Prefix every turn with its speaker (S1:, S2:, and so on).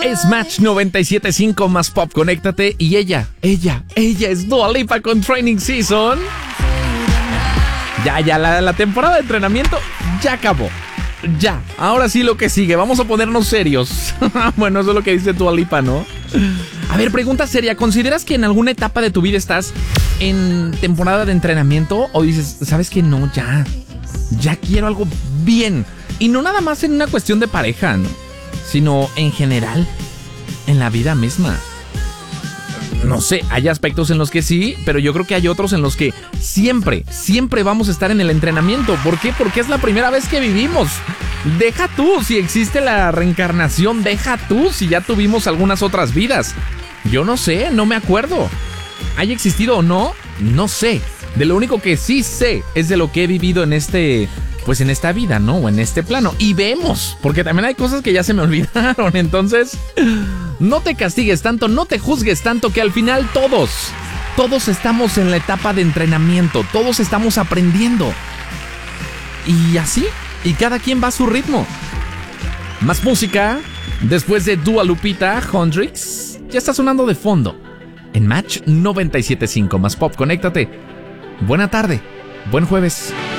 S1: Es Match 97.5 más pop, conéctate. Y ella es Dua Lipa con Training Season. Ya, la temporada de entrenamiento ya acabó. Ya, ahora sí lo que sigue, vamos a ponernos serios. Bueno, eso es lo que dice Dua Lipa, ¿no? A ver, pregunta seria, ¿consideras que en alguna etapa de tu vida estás en temporada de entrenamiento? ¿O dices, sabes que no, ya quiero algo bien? Y no nada más en una cuestión de pareja, ¿no? Sino en general, en la vida misma. No sé, hay aspectos en los que sí, pero yo creo que hay otros en los que siempre vamos a estar en el entrenamiento. ¿Por qué? Porque es la primera vez que vivimos. Deja tú si existe la reencarnación, deja tú si ya tuvimos algunas otras vidas. Yo no sé, no me acuerdo. ¿Haya existido o no? No sé. De lo único que sí sé es de lo que he vivido en esta vida, ¿no? O en este plano. Y vemos, porque también hay cosas que ya se me olvidaron. Entonces, no te castigues tanto, no te juzgues tanto, que al final todos estamos en la etapa de entrenamiento. Todos estamos aprendiendo. Y así, y cada quien va a su ritmo. Más música. Después de Dua Lupita, Hendrix, ya está sonando de fondo. En Match 97.5 más pop, conéctate. Buena tarde, buen jueves.